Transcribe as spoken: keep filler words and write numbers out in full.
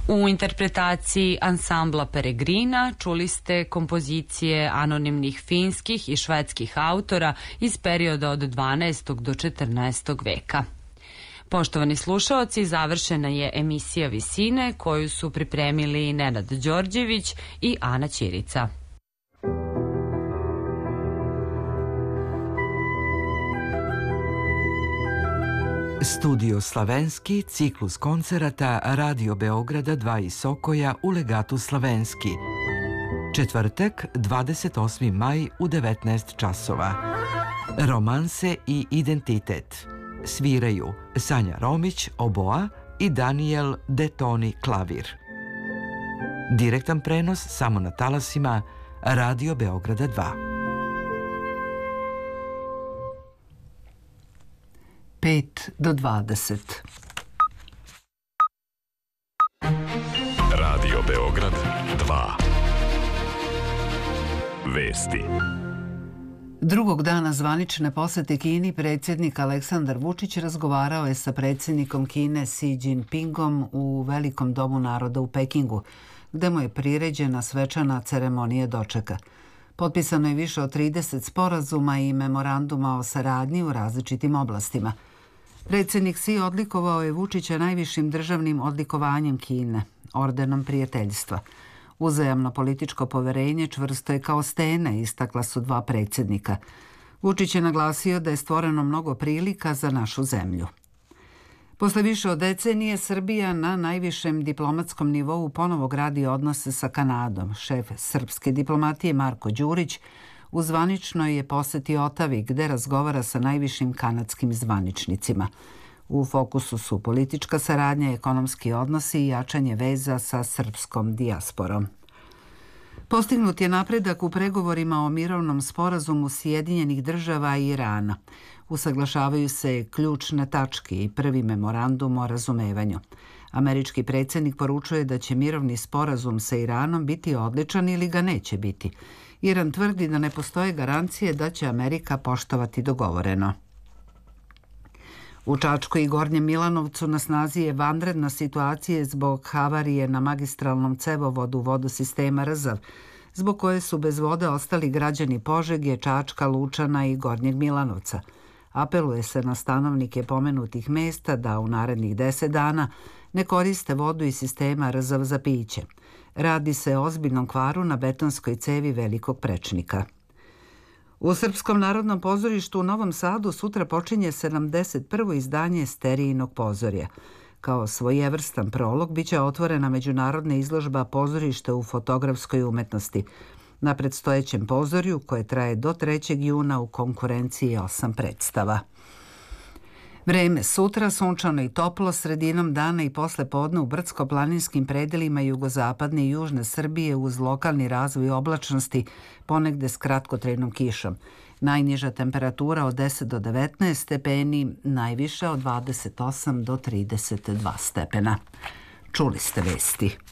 U interpretaciji ansambla Peregrina čuli ste kompozicije anonimnih finskih i švedskih autora iz perioda od dvanaestog do četrnaestog veka. Poštovani slušaoci, završena je emisija Visine koju su pripremili Nenad Đorđević i Ana Ćirica. Studio Slavenski, ciklus koncerata Radio Beograda dva iz Sokoja u legatu Slavenski. Četvrtak, dvadeset osmi maj u devetnaest časova. Romanse i identitet. Sviraju Sanja Romić, oboa i Daniel Detoni, klavir. Direktan prenos samo na talasima Radio Beograda dva. pet do dvadeset. Radio Beograd dva. Vesti. Drugog dana zvanične posete Kini predsjednik Aleksandar Vučić razgovarao je sa predsjednikom Kine Xi Jinpingom u Velikom domu naroda u Pekingu, gde mu je priređena svečana ceremonija dočeka. Potpisano je više od trideset sporazuma i memoranduma o saradnji u različitim oblastima. Predsjednik Xi odlikovao je Vučića najvišim državnim odlikovanjem Kine, ordenom prijateljstva. Uzajamno političko poverenje čvrsto je kao stene, istakla su dva predsjednika. Vučić je naglasio da je stvoreno mnogo prilika za našu zemlju. Posle više od decenije, Srbija na najvišem diplomatskom nivou ponovo gradi odnose sa Kanadom. Šef srpske diplomatije Marko Đurić u zvaničnoj je poseti Otavi, gde razgovara sa najvišim kanadskim zvaničnicima. U fokusu su politička saradnja, ekonomski odnosi i jačanje veza sa srpskom dijasporom. Postignut je napredak u pregovorima o mirovnom sporazumu Sjedinjenih država i Irana. Usaglašavaju se ključne tačke i prvi memorandum o razumevanju. Američki predsjednik poručuje da će mirovni sporazum sa Iranom biti odličan ili ga neće biti. Iran tvrdi da ne postoje garancije da će Amerika poštovati dogovoreno. U Čačku i Gornjem Milanovcu na snazi je vanredna situacija zbog havarije na magistralnom cevovodu vodosistema Rzav, zbog koje su bez vode ostali građani Požege, Čačka, Lučana i Gornjeg Milanovca. Apeluje se na stanovnike pomenutih mesta da u narednih deset dana ne koriste vodu iz sistema Rzav za piće. Radi se o ozbiljnom kvaru na betonskoj cevi velikog prečnika. U Srpskom narodnom pozorištu u Novom Sadu sutra počinje sedamdeset prvo izdanje Sterijinog pozorja. Kao svojevrstan prolog biće otvorena međunarodna izložba pozorišta u fotografskoj umetnosti. Na predstojećem pozorju, koje traje do trećeg juna, u konkurenciji je osam predstava. Vreme sutra sunčano i toplo, sredinom dana i posle podne u brdsko-planinskim predelima jugozapadne i južne Srbije uz lokalni razvoj oblačnosti, ponegde s kratkotrajnom kišom. Najniža temperatura od deset do devetnaest stepeni, najviša od dvadeset osam do trideset dva stepena. Čuli ste vesti.